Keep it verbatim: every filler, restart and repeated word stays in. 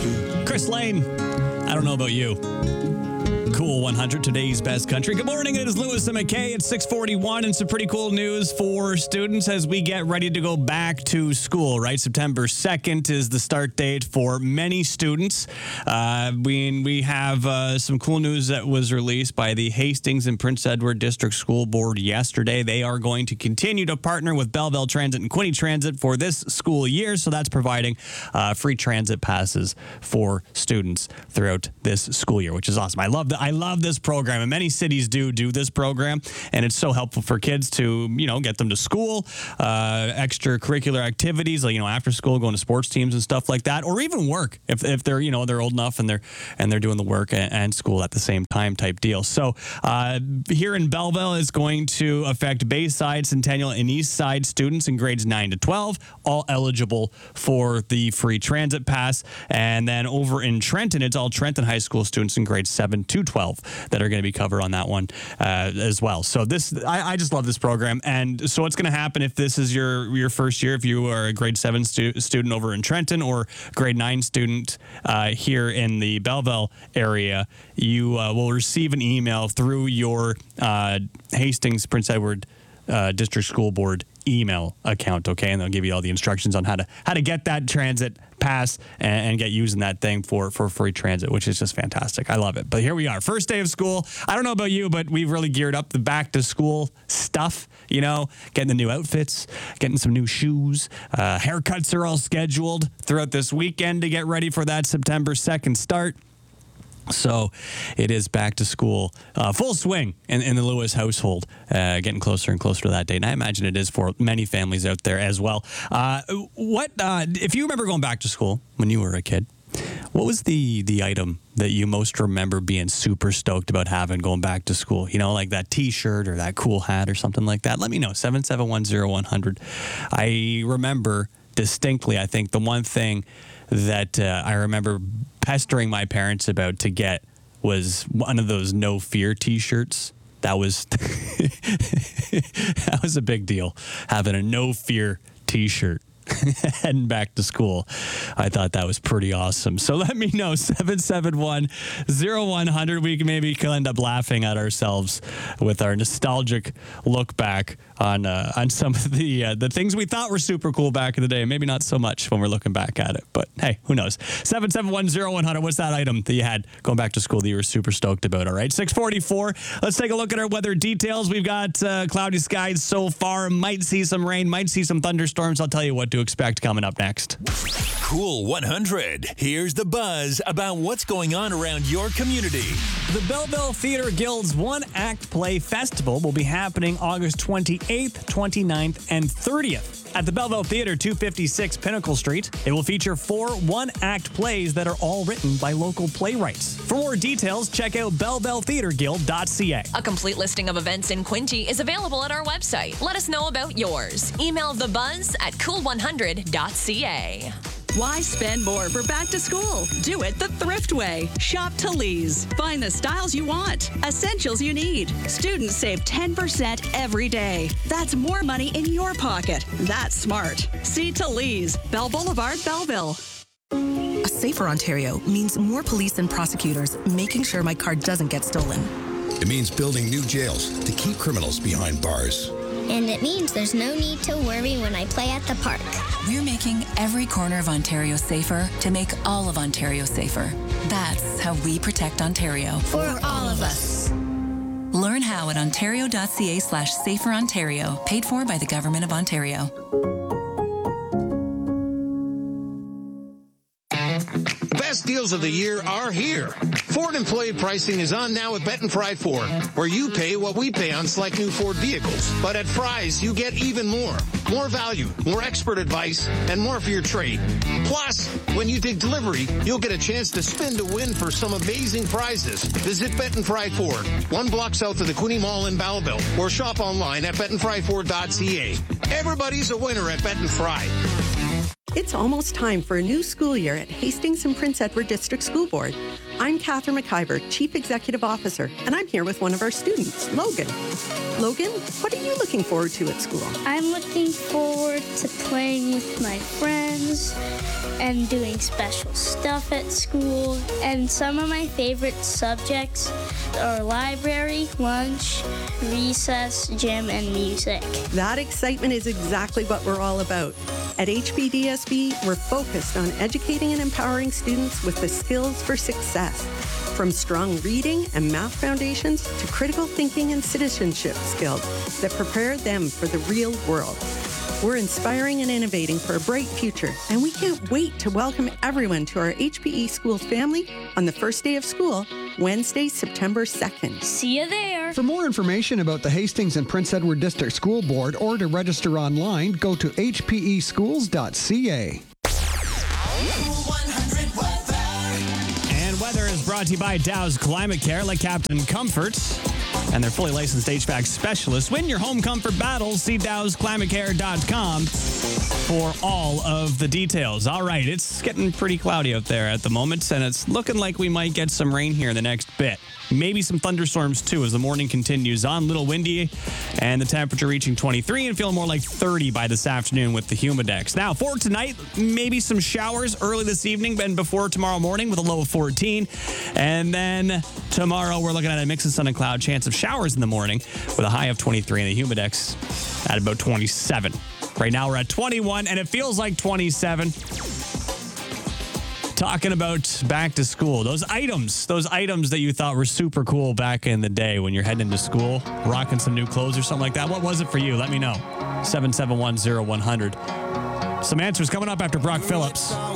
Chris Lane. I don't know about you. Cool one hundred, today's best country. Good morning, it is Lewis and McKay. It's six forty-one, and some pretty cool news for students as we get ready to go back to school, right? September second is the start date for many students. Uh, we, we have uh, some cool news that was released by the Hastings and Prince Edward District School Board yesterday. They are going to continue to partner with Belleville Transit and Quinte Transit for this school year, so that's providing uh, free transit passes for students throughout this school year, which is awesome. I love that. I love this program, and many cities do do this program, and it's so helpful for kids to, you know, get them to school, uh, extracurricular activities, like, you know, after school, going to sports teams and stuff like that, or even work if, if they're, you know, they're old enough and they're and they're doing the work and, and school at the same time type deal. So uh, here in Belleville is going to affect Bayside, Centennial, and East Side students in grades nine to twelve, all eligible for the free transit pass. And then over in Trenton, it's all Trenton High School students in grades seven to twelve that are going to be covered on that one uh, as well. So this, I, I just love this program. And so what's going to happen if this is your your first year, if you are a grade seven stu- student over in Trenton or grade nine student uh, here in the Belleville area, you uh, will receive an email through your uh, Hastings Prince Edward uh, District School Board email account, okay? And they'll give you all the instructions on how to how to get that transit pass and, and get using that thing for, for free transit, which is just fantastic. I love it. But here we are, first day of school. I don't know about you, but we've really geared up the back to school stuff, you know, getting the new outfits, getting some new shoes. Uh, haircuts are all scheduled throughout this weekend to get ready for that September second start. So it is back to school, uh, full swing in, in the Lewis household, uh, getting closer and closer to that date. And I imagine it is for many families out there as well. Uh, what uh, if you remember going back to school when you were a kid? What was the the item that you most remember being super stoked about having going back to school? You know, like that T-shirt or that cool hat or something like that. Let me know, seven seven one zero one hundred. I remember distinctly, I think, the one thing that uh, I remember pestering my parents about to get was one of those No Fear T-shirts. That was that was a big deal, having a No Fear T-shirt heading back to school. I thought that was pretty awesome. So let me know, seven seven one zero one hundred. We can maybe end up laughing at ourselves with our nostalgic look back on uh, on some of the uh, the things we thought were super cool back in the day. Maybe not so much when we're looking back at it. But hey, who knows? seven seven one zero one hundred. What's that item that you had going back to school that you were super stoked about? All right, six forty-four. Let's take a look at our weather details. We've got uh, cloudy skies so far. Might see some rain, might see some thunderstorms. I'll tell you what to expect coming up next. Cool one hundred. Here's the buzz about what's going on around your community. The Belleville Theatre Guild's One Act Play Festival will be happening August twenty-eighth, twenty-ninth, and thirtieth. At the Belleville Theatre, two fifty-six Pinnacle Street, it will feature four one-act plays that are all written by local playwrights. For more details, check out belleville theatre guild dot c a. A complete listing of events in Quinte is available at our website. Let us know about yours. Email the buzz at cool one hundred dot c a. Why spend more for back to school? Do it the thrift way. Shop Talese. Find the styles you want, essentials you need. Students save ten percent every day. That's more money in your pocket. That's smart. See Talese, Bell Boulevard, Belleville. A safer Ontario means more police and prosecutors making sure my car doesn't get stolen. It means building new jails to keep criminals behind bars. And it means there's no need to worry when I play at the park. We're making every corner of Ontario safer to make all of Ontario safer. That's how we protect Ontario. For all of us. Learn how at ontario.ca slash safer Ontario. Paid for by the Government of Ontario. Best deals of the year are here. Ford employee pricing is on now at Bet and Fry Ford, where you pay what we pay on select new Ford vehicles. But at Fry's, you get even more. More value, more expert advice, and more for your trade. Plus, when you take delivery, you'll get a chance to spin to win for some amazing prizes. Visit Bet and Fry Ford, one block south of the Quinte Mall in Belleville, or shop online at bet and fry ford dot c a. Everybody's a winner at Bet and Fry. It's almost time for a new school year at Hastings and Prince Edward District School Board. I'm Catherine McIver, Chief Executive Officer, and I'm here with one of our students, Logan. Logan, what are you looking forward to at school? I'm looking forward to playing with my friends and doing special stuff at school. And some of my favorite subjects are library, lunch, recess, gym, and music. That excitement is exactly what we're all about. At H B D S B, we're focused on educating and empowering students with the skills for success. From strong reading and math foundations to critical thinking and citizenship skills that prepare them for the real world. We're inspiring and innovating for a bright future, and we can't wait to welcome everyone to our H P E Schools family on the first day of school, Wednesday, September second. See you there. For more information about the Hastings and Prince Edward District School Board or to register online, go to h p e schools dot c a. Weather is brought to you by Dow's Climate Care, like Captain Comfort, and their fully licensed H V A C specialists. Win your home comfort battles. See dows climate care dot com for all of the details. All right, it's getting pretty cloudy out there at the moment, and it's looking like we might get some rain here in the next bit. Maybe some thunderstorms, too, as the morning continues on. Little windy, and the temperature reaching twenty-three and feeling more like thirty by this afternoon with the humidex. Now, for tonight, maybe some showers early this evening and before tomorrow morning with a low of fourteen. And then tomorrow, we're looking at a mix of sun and cloud, chance of showers in the morning with a high of twenty-three and the humidex at about twenty-seven. Right now, we're at twenty-one, and it feels like twenty-seven. Talking about back to school, those items, those items that you thought were super cool back in the day when you're heading into school, rocking some new clothes or something like that. What was it for you? Let me know. seven seven one, zero one hundred. Some answers coming up after Brock Phillips.